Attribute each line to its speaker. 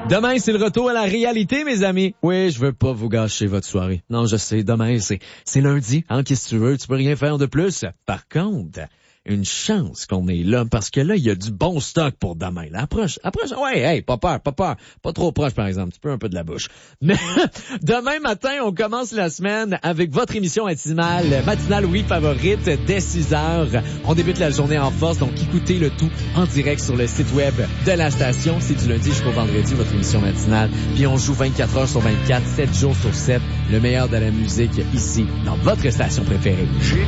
Speaker 1: Demain, c'est le retour à la réalité, mes amis. Oui, je veux pas vous gâcher votre soirée. Non, je sais, demain, c'est lundi. Hein, qu'est-ce que tu veux? Tu peux rien faire de plus. Par contre, une chance qu'on est là, parce que là, il y a du bon stock pour demain. Là, approche, ouais, hey, pas peur. Pas trop proche, par exemple. Tu peux un peu de la bouche. Mais demain matin, on commence la semaine avec votre émission matinale, oui, favorite, dès 6 heures. On débute la journée en force, donc écoutez le tout en direct sur le site web de la station. C'est du lundi jusqu'au vendredi, votre émission matinale. Puis on joue 24 heures sur 24, 7 jours sur 7, le meilleur de la musique ici, dans votre station préférée.